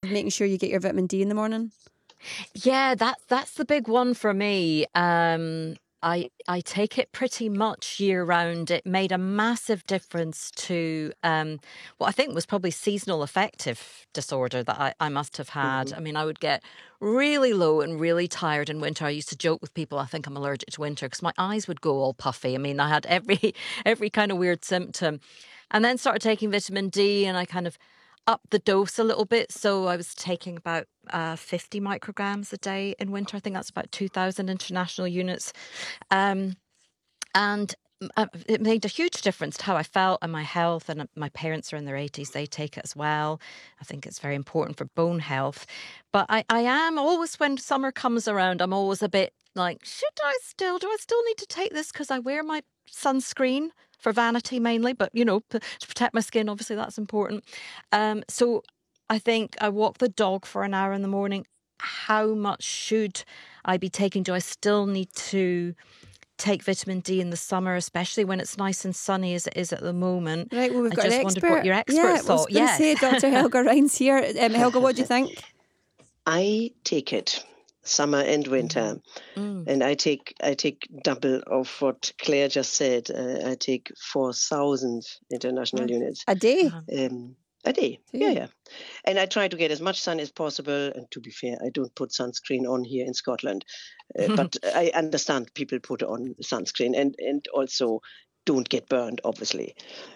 making sure you get your vitamin D in the morning? Yeah, that's the big one for me. I take it pretty much year round. It made a massive difference to what I think was probably seasonal affective disorder that I must have had. I mean, I would get really low and really tired in winter. I used to joke with people, I think I'm allergic to winter, because my eyes would go all puffy. I mean, I had every kind of weird symptom. And then started taking vitamin D, and I kind of up the dose a little bit. So I was taking about 50 micrograms a day in winter. I think that's about 2,000 international units. And it made a huge difference to how I felt and my health. And my parents are in their 80s. They take it as well. I think it's very important for bone health. But I am always, when summer comes around, I'm always a bit like, do I still need to take this because I wear my sunscreen for vanity mainly, but, to protect my skin, obviously that's important. So I think I walk the dog for an hour in the morning. How much should I be taking? Do I still need to take vitamin D in the summer, especially when it's nice and sunny as it is at the moment? Right, well, we've got an expert. Wondered what your expert thought. I was going to say, Dr. Helga Rhines here. Helga, what do you think? I take it summer and winter, and I take double of what Claire just said. I take 4,000 international units a day. A day, yeah. And I try to get as much sun as possible. And to be fair, I don't put sunscreen on here in Scotland, but I understand people put on sunscreen and also don't get burned, obviously.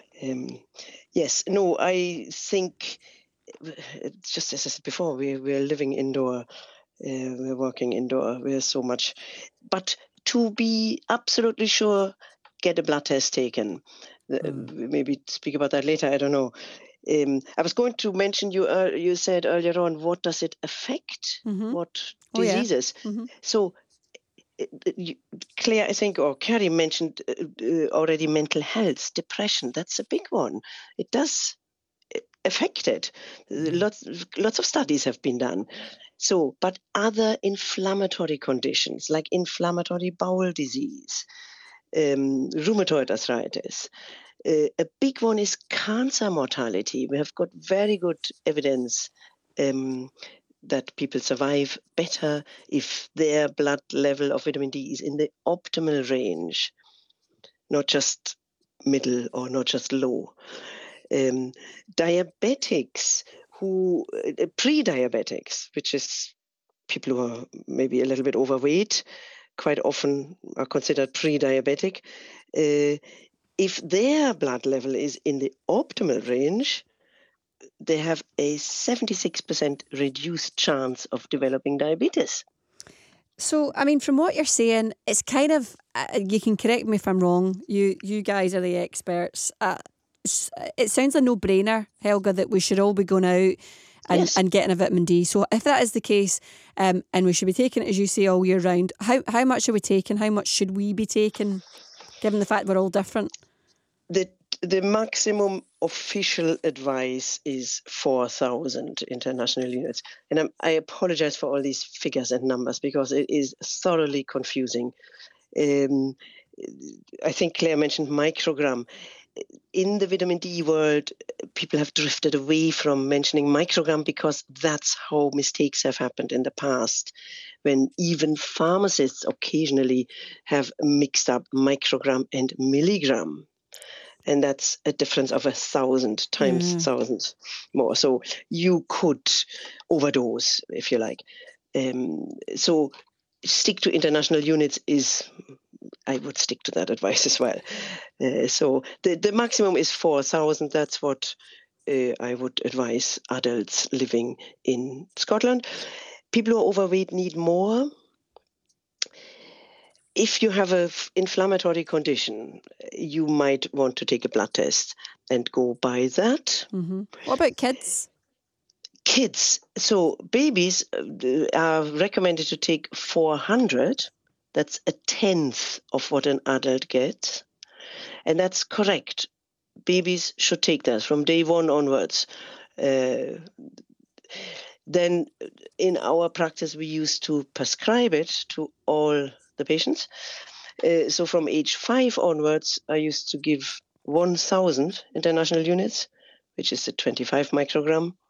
I think, just as I said before, we're living indoor, we're working indoor, we're so much. But to be absolutely sure, get a blood test taken. Maybe speak about that later, I don't know. I was going to mention, you said earlier on, what does it affect? What diseases? So Claire, I think, or Carrie mentioned already mental health, depression. That's a big one. It does affect it. Lots of studies have been done. So, but other inflammatory conditions like inflammatory bowel disease, rheumatoid arthritis. A big one is cancer mortality. We have got very good evidence that people survive better if their blood level of vitamin D is in the optimal range, not just middle or not just low. Diabetics pre-diabetics, which is people who are maybe a little bit overweight, quite often are considered pre-diabetic. If their blood level is in the optimal range, they have a 76% reduced chance of developing diabetes. So, I mean, from what you're saying, it's kind of, you can correct me if I'm wrong, you guys are the experts. It sounds a no-brainer, Helga, that we should all be going out and getting a vitamin D. So if that is the case, and we should be taking it, as you say, all year round, how much are we taking? How much should we be taking, given the fact we're all different? The maximum official advice is 4,000 international units. And I apologize for all these figures and numbers because it is thoroughly confusing. I think Claire mentioned microgram. In the vitamin D world, people have drifted away from mentioning microgram because that's how mistakes have happened in the past, when even pharmacists occasionally have mixed up microgram and milligram. And that's a difference of 1,000 times 1,000 more. So you could overdose, if you like. So stick to international units I would stick to that advice as well. So the maximum is 4,000. That's what I would advise adults living in Scotland. People who are overweight need more. If you have an inflammatory condition, you might want to take a blood test and go by that. What about kids? Kids, so babies are recommended to take 400. That's a tenth of what an adult gets. And that's correct. Babies should take that from day one onwards. Then in our practice, we used to prescribe it to all the patients. So from age 5 onwards, I used to give 1,000 international units, which is a 25 microgram.